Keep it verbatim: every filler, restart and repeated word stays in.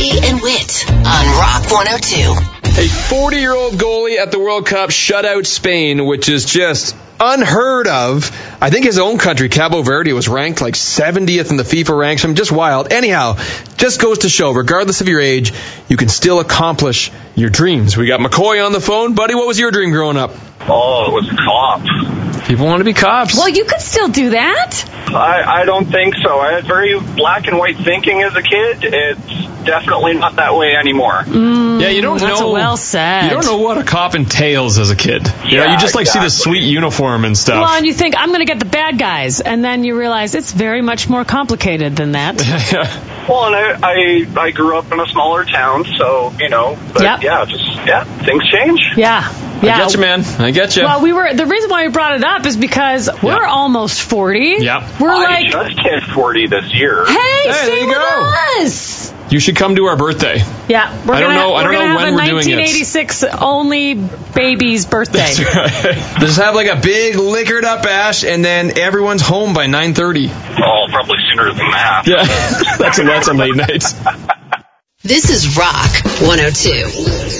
Bobby and Whit on Rock one oh two. A forty-year-old goalie at the World Cup shut out Spain, which is just unheard of. I think his own country, Cabo Verde, was ranked like seventieth in the FIFA ranks. I mean, just wild. Anyhow, just goes to show, regardless of your age, you can still accomplish your dreams. We got McCoy on the phone. Buddy, what was your dream growing up? Oh, it was a cop. People want to be cops. Well, you could still do that. I, I don't think so. I had very black and white thinking as a kid. It's definitely not that way anymore. Mm, yeah, you don't that's know. Well said. You don't know what a cop entails as a kid. Yeah, you know, you just like exactly. see the sweet uniform and stuff. Well, and you think, I'm going to get the bad guys. And then you realize it's very much more complicated than that. Well, and I, I I grew up in a smaller town, so, you know, but Yep. yeah, just, yeah, things change. Yeah. Yeah. I get you, man. I get you. Well, we were, the reason why we brought it up is because we're Yeah. almost forty. Yeah. We're I like, just hit forty this year. hey, Hey, stay there you with go. us. You should come to our birthday. Yeah, we're I don't gonna, know- I we're don't gonna know have when a we're doing it. nineteen eighty-six only baby's birthday. That's right. Just have like a big liquored up bash, and then everyone's home by nine thirty. Oh, probably sooner than that. Yeah, that's a, that's a late night. This is Rock one oh two.